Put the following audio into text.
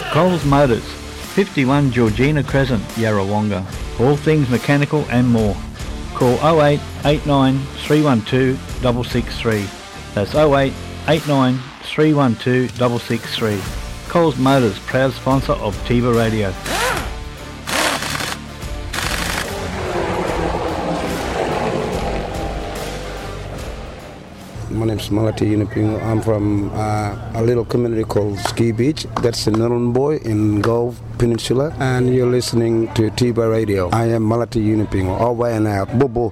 Coles Motors, 51 Georgina Crescent, Yarrawonga. All things mechanical and more. Call 08 89 312 663. That's 08 89 312 663. Coles Motors, proud sponsor of Tiba Radio. My name's Malati Yunupingo. I'm from a little community called Ski Beach. That's in Nhulunbuy in Gulf Peninsula. And you're listening to Tiba Radio. I am Malati Yunupingo. All way and out. Bobo.